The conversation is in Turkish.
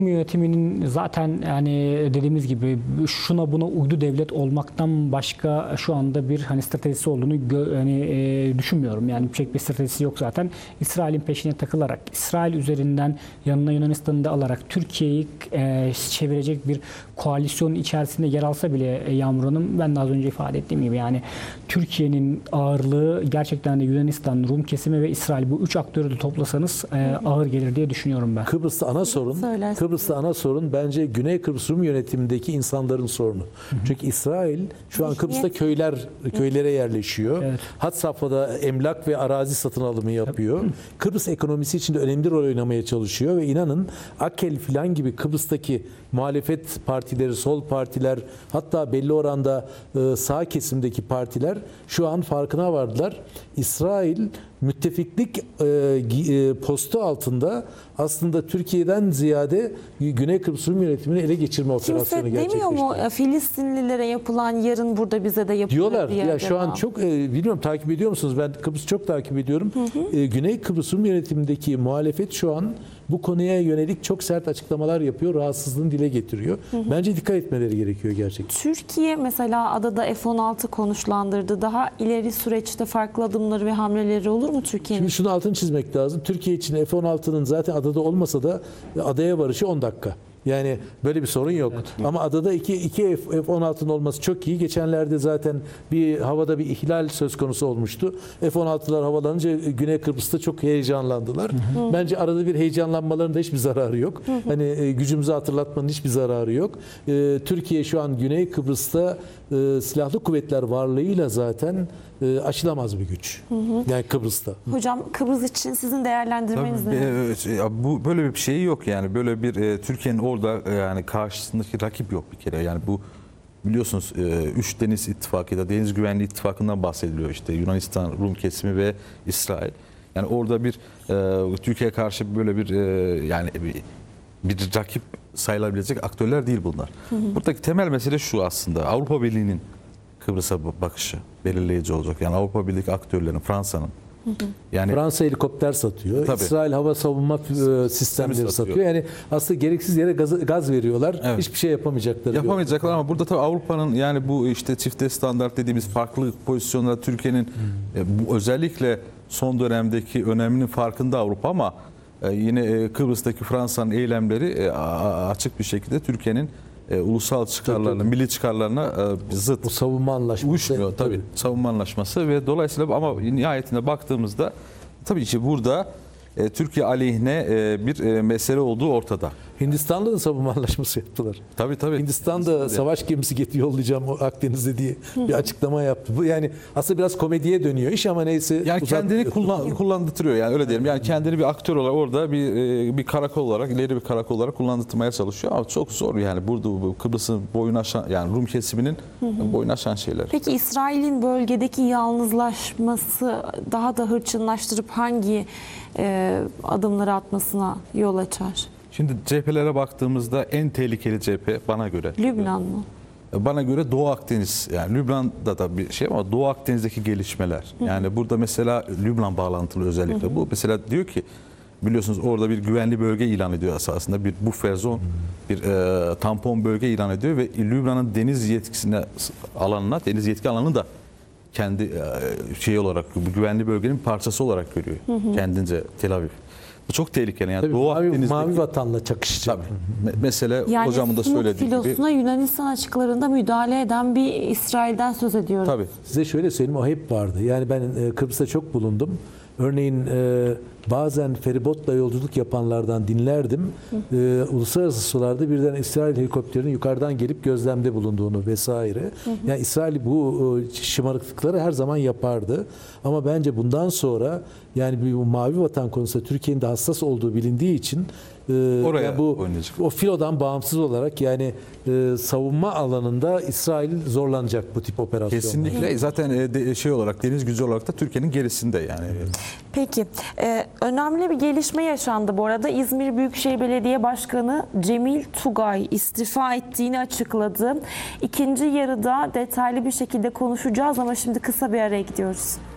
Yönetiminin zaten yani dediğimiz gibi şuna buna uydu devlet olmaktan başka şu anda bir hani stratejisi olduğunu düşünmüyorum. Yani pek bir stratejisi yok zaten. İsrail'in peşine takılarak, İsrail üzerinden yanına Yunanistan'ı da alarak Türkiye'yi çevirecek bir koalisyon içerisinde yer alsa bile Yağmur Hanım, ben de az önce ifade ettiğim gibi yani Türkiye'nin ağırlığı gerçekten de Yunanistan, Rum kesimi ve İsrail, bu üç aktörü de toplasanız ağır gelir diye düşünüyorum ben. Kıbrıs'ta ana sorun bence Güney Kıbrıs Rum yönetimindeki insanların sorunu. Çünkü İsrail şu an Kıbrıs'ta köylere yerleşiyor. Evet. Had safhada emlak ve arazi satın alımı yapıyor. Kıbrıs ekonomisi için de önemli rol oynamaya çalışıyor ve inanın AKEL falan gibi Kıbrıs'taki muhalefet partileri, sol partiler, hatta belli oranda sağ kesimdeki partiler şu an farkına vardılar. İsrail müttefiklik postu altında aslında Türkiye'den ziyade Güney Kıbrıs Rum yönetimini ele geçirme operasyonu gerçekleştiriyor. Demiyor mu Filistinlilere yapılan yarın burada bize de yapılır diyorlar. diye. Ya şu an çok bilmiyorum, takip ediyor musunuz? Ben Kıbrıs'ı çok takip ediyorum. Güney Kıbrıs Rum yönetimindeki muhalefet şu an bu konuya yönelik çok sert açıklamalar yapıyor, rahatsızlığını dile getiriyor. Bence dikkat etmeleri gerekiyor gerçekten. Türkiye mesela adada F-16 konuşlandırdı. Daha ileri süreçte farklı adımları ve hamleleri olur mu Türkiye'nin? Şimdi şunu altını çizmek lazım. Türkiye için F-16'nın zaten adada olmasa da adaya varışı 10 dakika. Yani böyle bir sorun yok. Evet. Ama adada iki F-16'nın olması çok iyi. Geçenlerde zaten havada bir ihlal söz konusu olmuştu. F-16'lar havalanınca Güney Kıbrıs'ta çok heyecanlandılar. Bence arada bir heyecanlanmalarının da hiçbir zararı yok. Hani gücümüzü hatırlatmanın hiçbir zararı yok. Türkiye şu an Güney Kıbrıs'ta silahlı kuvvetler varlığıyla zaten aşılamaz bir güç. Yani Kıbrıs'ta. Hocam Kıbrıs için sizin değerlendirmeniz ne? Bu böyle bir şey yok yani. Böyle bir Türkiye'nin orada yani karşısındaki rakip yok bir kere. Yani bu biliyorsunuz 3 deniz ittifakı ya da deniz güvenliği ittifakından bahsediliyor, işte Yunanistan, Rum kesimi ve İsrail. Yani orada bir Türkiye'ye karşı böyle bir yani bir rakip sayılabilecek aktörler değil bunlar. Buradaki temel mesele şu aslında: Avrupa Birliği'nin Kıbrıs'a bakışı belirleyici olacak. Yani Avrupa Birliği aktörlerin, Fransa'nın. Yani Fransa helikopter satıyor. Tabii. İsrail hava savunma sistemleri satıyor. Yani aslında gereksiz yere gaz veriyorlar. Evet. Hiçbir şey yapamayacaklar. Yapamayacaklar ama burada tabii Avrupa'nın yani bu işte çifte standart dediğimiz farklı pozisyonlar Türkiye'nin özellikle son dönemdeki öneminin farkında Avrupa, ama yine Kıbrıs'taki Fransa'nın eylemleri açık bir şekilde Türkiye'nin ulusal çıkarlarına, milli çıkarlarına zıt. Bu savunma anlaşması. Uyuşmuyor tabii. Savunma anlaşması ve dolayısıyla, ama nihayetinde baktığımızda tabii ki burada Türkiye aleyhine bir mesele olduğu ortada. Hindistan'la da savunma anlaşması yaptılar. Tabii. Hindistan'da savaş gemisi yollayacağım Akdeniz'de diye bir açıklama yaptı. Bu yani aslında biraz komediye dönüyor iş, ama neyse. Yani kendini kullandırtıyor yani, öyle diyelim. Yani kendini bir aktör olarak orada bir karakol olarak, ileri bir karakol olarak kullandırmaya çalışıyor, ama çok zor yani. Burada Kıbrıs'ın boyunu aşan, yani Rum kesiminin boyunu aşan şeyler. Peki İsrail'in bölgedeki yalnızlaşması daha da hırçınlaştırıp hangi adımları atmasına yol açar? Şimdi cephelere baktığımızda en tehlikeli cephe bana göre Lübnan mı? Bana göre Doğu Akdeniz. Yani Lübnan'da da bir şey, ama Doğu Akdeniz'deki gelişmeler. Yani burada mesela Lübnan bağlantılı özellikle bu. Mesela diyor ki, biliyorsunuz orada bir güvenli bölge ilan ediyor esasında. Bir buffer zone, bir tampon bölge ilan ediyor ve Lübnan'ın deniz yetkisine alanına, deniz yetki alanını da kendi şey olarak, bu güvenli bölgenin parçası olarak görüyor. Kendince Tel Aviv. Bu çok tehlikeli. Yani Tabii, mavi vatanla çakışacak. Mesele yani hocamın da söylediği gibi. Filosuna Yunanistan açıklarında müdahale eden bir İsrail'den söz ediyoruz. Tabii. Size şöyle söyleyeyim, o hep vardı. Yani ben Kıbrıs'ta çok bulundum. Örneğin bazen feribotla yolculuk yapanlardan dinlerdim. Uluslararası sularda birden İsrail helikopterinin yukarıdan gelip gözlemde bulunduğunu vesaire. Yani İsrail bu şımarıklıkları her zaman yapardı. Ama bence bundan sonra yani bu mavi vatan konusunda Türkiye'nin de hassas olduğu bilindiği için oraya yani o filodan bağımsız olarak yani savunma alanında İsrail zorlanacak bu tip operasyonlar. Kesinlikle. Zaten şey olarak, deniz gücü olarak da Türkiye'nin gerisinde yani. Peki. Önemli bir gelişme yaşandı bu arada. İzmir Büyükşehir Belediye Başkanı Cemil Tugay istifa ettiğini açıkladı. İkinci yarıda detaylı bir şekilde konuşacağız, ama şimdi kısa bir araya gidiyoruz.